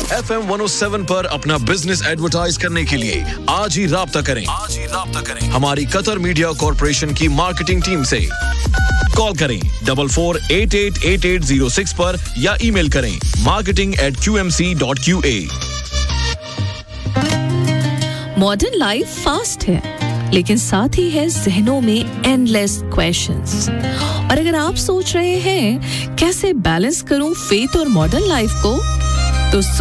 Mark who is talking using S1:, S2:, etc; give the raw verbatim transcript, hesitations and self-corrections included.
S1: F M one O seven पर अपना business advertise करने के लिए आज ही राब्ता करें आज ही राब्ता करें हमारी कतर मीडिया कॉर्पोरेशन की मार्केटिंग टीम से। कॉल करें double four eight eight eight eight zero six पर या ईमेल करें marketing eight Q M C dot Q A.
S2: Modern life fast है, लेकिन साथ ही है जहनों में एंडलेस क्वेश्चंस। और अगर आप सोच रहे हैं कैसे बैलेंस करूं फेथ और मॉडर्न लाइफ को, तो